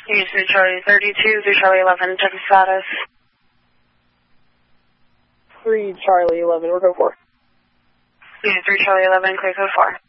Unit 3 Charlie 32, 3 Charlie 11, check the status. 3 Charlie 11, we're go 4. Unit 3 Charlie 11, clear code 4.